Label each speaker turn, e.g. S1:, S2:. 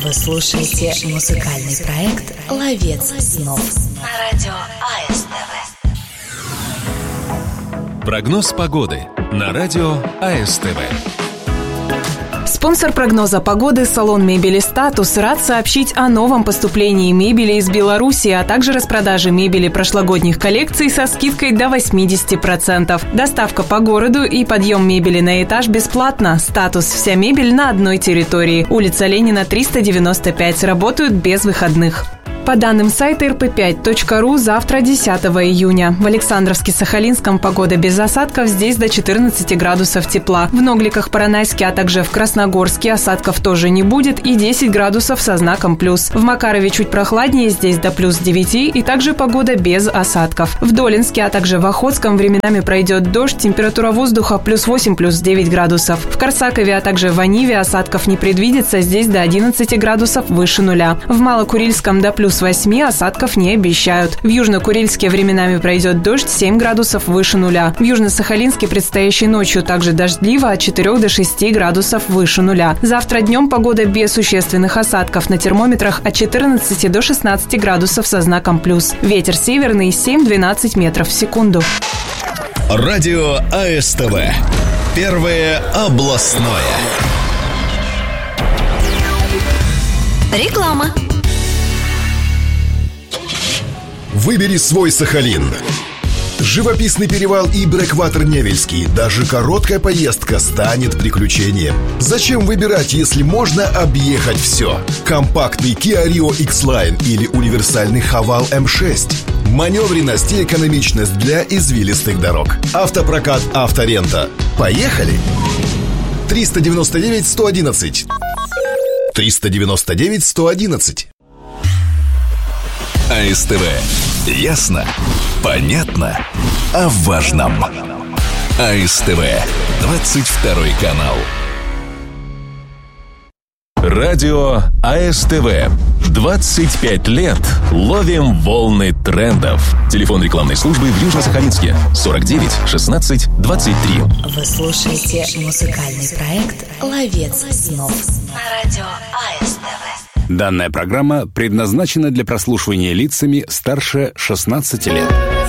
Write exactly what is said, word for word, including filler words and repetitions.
S1: Вы слушаете музыкальный проект «Ловец снов» на радио АСТВ.
S2: Прогноз погоды на радио АСТВ.
S3: Спонсор прогноза погоды – салон мебели «Статус» рад сообщить о новом поступлении мебели из Беларуси, а также распродаже мебели прошлогодних коллекций со скидкой до восемьдесят процентов. Доставка по городу и подъем мебели на этаж бесплатно. «Статус» – вся мебель на одной территории. Улица Ленина, триста девяносто пять. Работают без выходных. По данным сайта эр пэ пять точка ру, завтра, десятого июня. В Александровске-Сахалинском погода без осадков, здесь до четырнадцати градусов тепла. В Ногликах-Поронайске, а также в Красногорске осадков тоже не будет и десять градусов со знаком плюс. В Макарове чуть прохладнее, здесь до плюс девяти и также погода без осадков. В Долинске, а также в Охотском временами пройдет дождь, температура воздуха плюс восемь, плюс девять градусов. В Корсакове, а также в Аниве осадков не предвидится, здесь до одиннадцати градусов выше нуля. В Малокурильском до плюс восьми, осадков не обещают. В Южно-Курильске временами пройдет дождь, семь градусов выше нуля. В Южно-Сахалинске предстоящей ночью также дождливо, от четырёх до шести градусов выше нуля. Завтра днем погода без существенных осадков, на термометрах от четырнадцати до шестнадцати градусов со знаком плюс. Ветер северный семь-двенадцать метров в секунду.
S4: Радио АСТВ. Первое областное.
S1: Реклама.
S4: Выбери свой Сахалин. Живописный перевал и брэкватер Невельский. Даже короткая поездка станет приключением. Зачем выбирать, если можно объехать все? Компактный Kia Rio X-Line или универсальный Haval эм шесть. Маневренность и экономичность для извилистых дорог. Автопрокат «Авторента». Поехали! триста девяносто девять сто одиннадцать. триста девяносто девять сто одиннадцать.
S2: АСТВ. Ясно, понятно, о важном. АСТВ. двадцать второй канал. Радио АСТВ. двадцать пять лет ловим волны трендов. Телефон рекламной службы в Южно-Сахалинске сорок девять шестнадцать двадцать три.
S1: Вы слушаете музыкальный проект «Ловец снов» на радио АСТВ.
S5: Данная программа предназначена для прослушивания лицами старше шестнадцати лет.